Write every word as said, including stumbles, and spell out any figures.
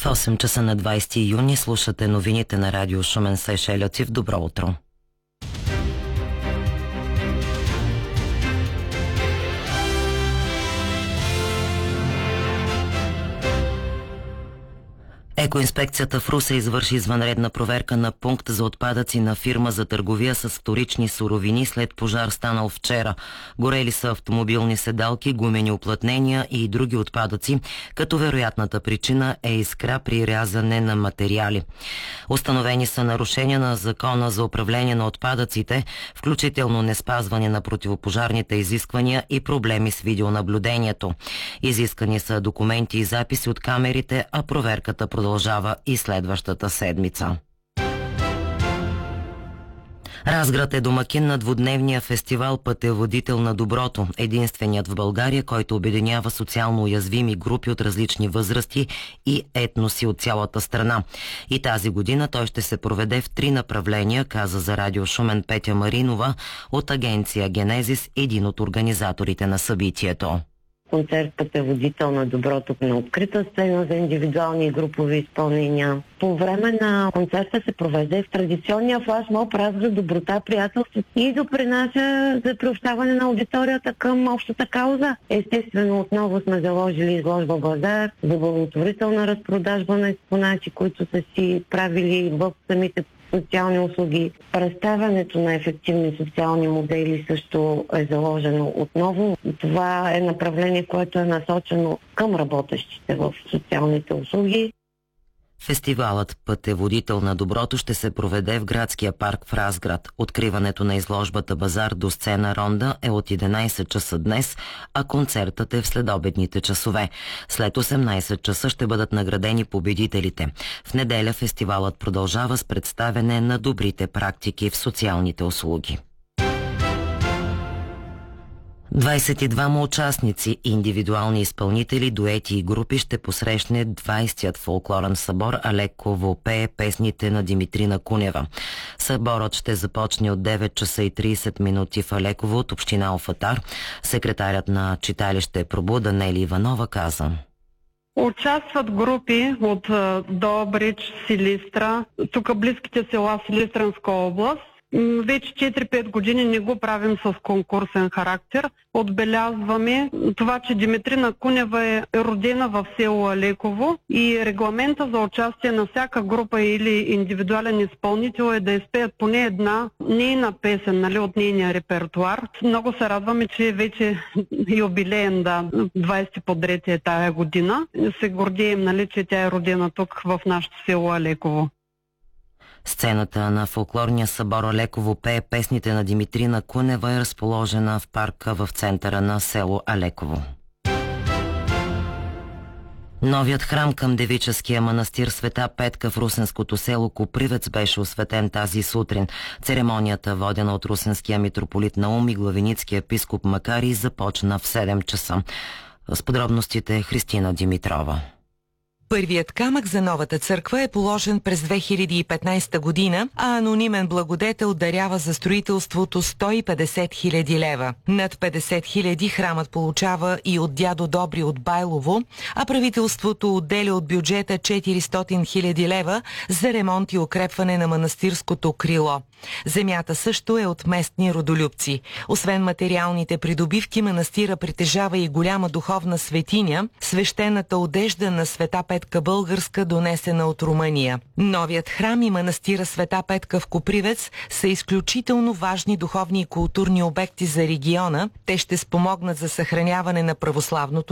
В осем часа на двайсети юни слушате новините на радио Шумен Сейшелиоци. Добро утро! Екоинспекцията в Русе извърши извънредна проверка на пункт за отпадъци на фирма за търговия с вторични суровини след пожар станал вчера. Горели са автомобилни седалки, гумени уплътнения и други отпадъци, като вероятната причина е искра при рязане на материали. Установени са нарушения на Закона за управление на отпадъците, включително неспазване на противопожарните изисквания и проблеми с видеонаблюдението. Изискани са документи и записи от камерите, а проверката продължава. Продължава и следващата седмица. Разград е домакин на двудневния фестивал "Пътеводител на доброто", единственият в България, който обединява социално уязвими групи от различни възрасти и етноси от цялата страна. И тази година той ще се проведе в три направления, каза за радио Шумен Петя Маринова от агенция Генезис, един от организаторите на събитието. Концерт "Пътеводител на доброто" на открита сцена за индивидуални и групови изпълнения. По време на концерта се проведе в традиционния флашмоб "Разград, доброта, приятелство" и допринася за приобщаване на аудиторията към общата кауза. Естествено, отново сме заложили изложба базар за благотворителна разпродажба на експонати, които са си правили в самите социални услуги. Представянето на ефективни социални модели също е заложено отново. Това е направление, което е насочено към работещите в социалните услуги. Фестивалът "Пътеводител на доброто" ще се проведе в градския парк в Разград. Откриването на изложбата "Базар" до сцена "Ронда" е от единайсет часа днес, а концертът е в следобедните часове. След осемнайсет часа ще бъдат наградени победителите. В неделя фестивалът продължава с представяне на добрите практики в социалните услуги. двайсет и двама участници, индивидуални изпълнители, дуети и групи ще посрещне двайсетият фолклорен събор "Алеково пее песните на Димитрина Кунева". Съборът ще започне от девет часа и трийсет минути в Алеково от община Алфатар. Секретарят на читалище Пробуда Нели Иванова каза: Участват групи от Добрич, Силистра, тук близките села в Силистренска област. Вече четири-пет години не го правим с конкурсен характер. Отбелязваме това, че Димитрина Кунева е родена в село Алеково и регламента за участие на всяка група или индивидуален изпълнител е да изпеят поне една нейна песен, нали, от нейния репертуар. Много се радваме, че вече юбилеен, да, двайсети подред е тая година. Се гордеем, нали, че тя е родена тук в нашото село Алеково. Сцената на фолклорния събор "Алеково пее песните на Димитрина Кунева" е разположена в парка в центъра на село Алеково. Новият храм към девическия манастир "Света Петка" в русенското село Копривец беше осветен тази сутрин. Церемонията, водена от русенския митрополит Наум и главиницкия епископ Макарий, започна в седем часа. С подробностите Христина Димитрова. Първият камък за новата църква е положен през две хиляди и петнайсета година, а анонимен благодетел дарява за строителството сто и петдесет хиляди лева. Над петдесет хиляди храмът получава и от дядо Добри от Байлово, а правителството отделя от бюджета четиристотин хиляди лева за ремонт и укрепване на манастирското крило. Земята също е от местни родолюбци. Освен материалните придобивки, манастира притежава и голяма духовна светиня, свещената одежда на Света Петка Българска, донесена от Румъния. Новият храм и манастира Света Петка в Копривец са изключително важни духовни и културни обекти за региона. Те ще спомогнат за съхраняване на православното